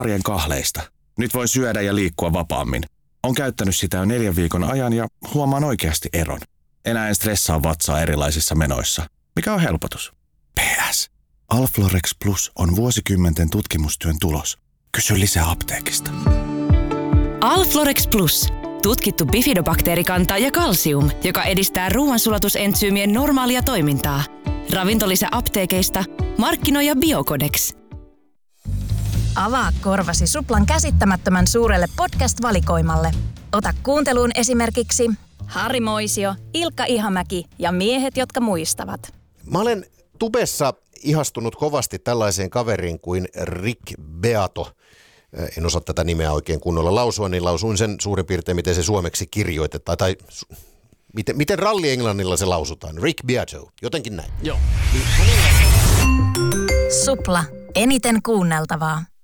arjen kahleista. Nyt voi syödä ja liikkua vapaammin. On käyttänyt sitä jo 4 viikon ajan ja huomaan oikeasti eron. Enää en stressaa vatsaa erilaisissa menoissa, mikä on helpotus. PS. Alflorex Plus on vuosikymmenten tutkimustyön tulos. Kysy lisää apteekista. Alflorex Plus. Tutkittu bifidobakteerikanta ja kalsium, joka edistää ruoansulatusentsyymien normaalia toimintaa. Ravintolisä apteekeista. Markkinoija Biocodex. Avaa korvasi Suplan käsittämättömän suurelle podcast-valikoimalle. Ota kuunteluun esimerkiksi Harri Moisio, Ilkka Ihamäki ja miehet, jotka muistavat. Mä olen tubessa ihastunut kovasti tällaiseen kaveriin kuin Rick Beato. En osaa tätä nimeä oikein kunnolla lausua, niin lausuin sen suurin piirtein, miten se suomeksi kirjoitetaan. Tai miten ralli-englannilla se lausutaan. Rick Beato, jotenkin näin. Joo. Supla, eniten kuunneltavaa.